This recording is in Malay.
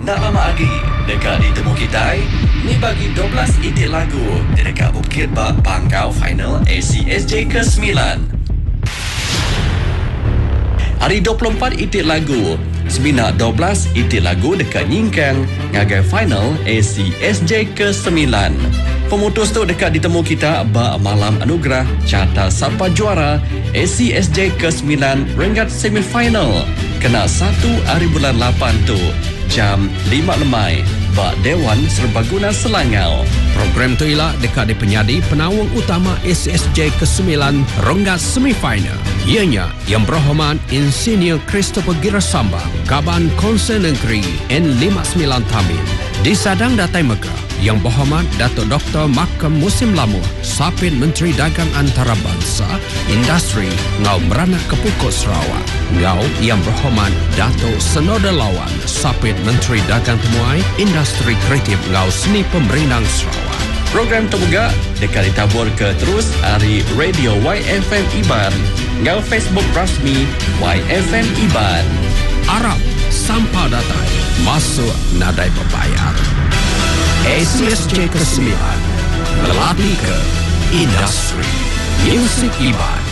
Nak lama lagi dekat ditemu kita ni bagi 12 itik lagu dekat Bukit Bak Pangkau final ACSJ ke-9. Hari 24 itik lagu Semina 12 itik lagu dekat Nyingkang ngagai final ACSJ ke-9. Pemutus tu dekat ditemu kita bak malam anugerah carta siapa juara ACSJ ke-9 ringkat semifinal. Kena 1 hari bulan 8 tu jam 5 lemai bak Dewan Serbaguna Selangau. Program tu ialah dekat di penyadi penawang utama ACSJ ke-9 rongga semifinal. Ianya yang berhormat Insinyur Christopher Girasamba, Kaban Konsen Negeri N59 Tamil. Di Sadang Datai Megah yang berhormat Datuk Dr. Makam Musim Lamu, Sapit Menteri Dagang Antarabangsa, Industri Ngau Merana Kepukut Sarawak. Ngau yang berhormat Datuk Senoda Lawan, Sapit Menteri Dagang Temuai, Industri Kreatif Ngau Seni Pemerintah Sarawak. Program terbuka dekat ditabur ke terus hari Radio YFM Iban, ngau Facebook rasmi YFM Iban. Arab sampah datai masuk nadai berbayar. ACSJ ke-9 melatih ke industri Music Iban.